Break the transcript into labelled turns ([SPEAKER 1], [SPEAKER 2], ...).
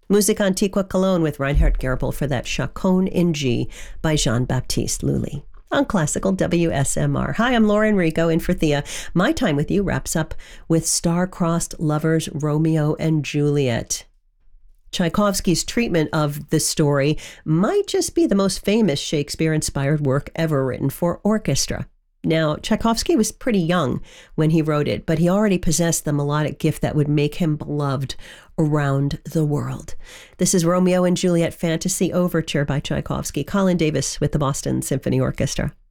[SPEAKER 1] Music Antiqua Cologne with Reinhard Gerbel for that Chaconne in G by Jean-Baptiste Lully on Classical WSMR. Hi, I'm Laura Enrico in for Thea. My time with you wraps up with star-crossed lovers Romeo and Juliet. Tchaikovsky's treatment of the story might just be the most famous Shakespeare-inspired work ever written for orchestra. Now, Tchaikovsky was pretty young when he wrote it, but he already possessed the melodic gift that would make him beloved around the world. This is Romeo and Juliet Fantasy Overture by Tchaikovsky. Colin Davis with the Boston Symphony Orchestra.